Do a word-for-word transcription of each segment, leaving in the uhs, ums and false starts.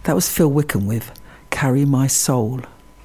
That was Phil Wickham with Carry My Soul.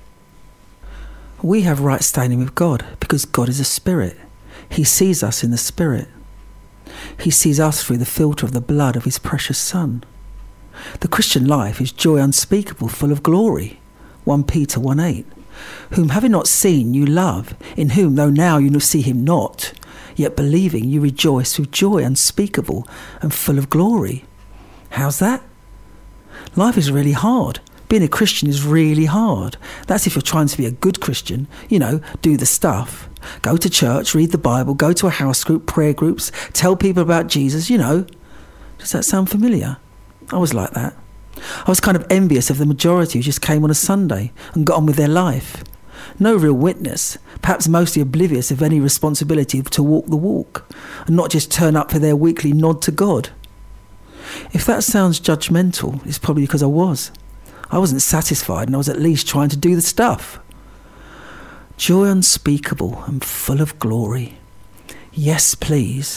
We have right standing with God because God is a spirit. He sees us in the spirit. He sees us through the filter of the blood of his precious Son. The Christian life is joy unspeakable, full of glory. First Peter one eight. Whom having not seen you love, in whom though now you see him not, yet believing you rejoice with joy unspeakable and full of glory. How's that? Life is really hard. Being a Christian is really hard. That's if you're trying to be a good Christian, you know, do the stuff. Go to church, read the Bible, go to a house group, prayer groups, tell people about Jesus, you know. Does that sound familiar? I was like that. I was kind of envious of the majority who just came on a Sunday and got on with their life. No real witness, perhaps mostly oblivious of any responsibility to walk the walk and not just turn up for their weekly nod to God. If that sounds judgmental, it's probably because I was. I wasn't satisfied and I was at least trying to do the stuff. Joy unspeakable and full of glory. Yes, please.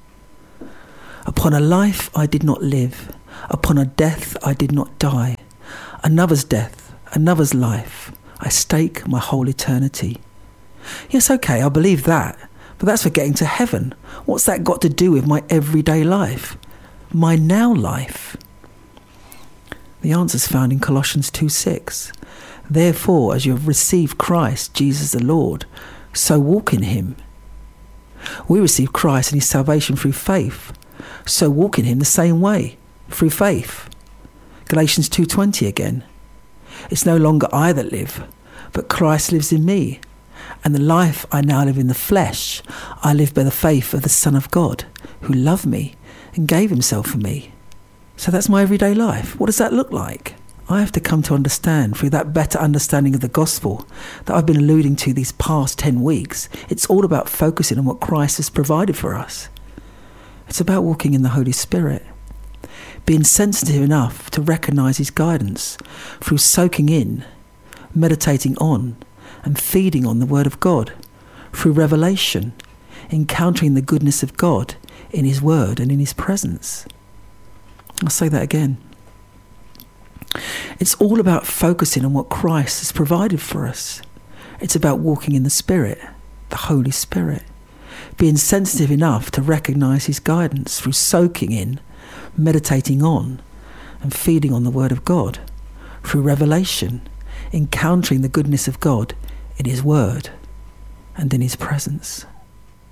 Upon a life I did not live, upon a death I did not die. Another's death, another's life, I stake my whole eternity. Yes, okay, I believe that, but that's for getting to heaven. What's that got to do with my everyday life? My now life? The answer's found in Colossians two six. Therefore, as you have received Christ, Jesus the Lord, so walk in him. We receive Christ and his salvation through faith, so walk in him the same way, through faith. Galatians two twenty again. It's no longer I that live, but Christ lives in me. And the life I now live in the flesh, I live by the faith of the Son of God, who loved me and gave himself for me. So that's my everyday life. What does that look like? I have to come to understand through that better understanding of the gospel that I've been alluding to these past ten weeks. It's all about focusing on what Christ has provided for us. It's about walking in the Holy Spirit, being sensitive enough to recognise his guidance through soaking in, meditating on, and feeding on the Word of God, through revelation, encountering the goodness of God in his Word and in his presence. I'll say that again. It's all about focusing on what Christ has provided for us. It's about walking in the Spirit, the Holy Spirit, being sensitive enough to recognise his guidance through soaking in, meditating on, and feeding on the Word of God, through revelation, encountering the goodness of God in his Word and in his presence.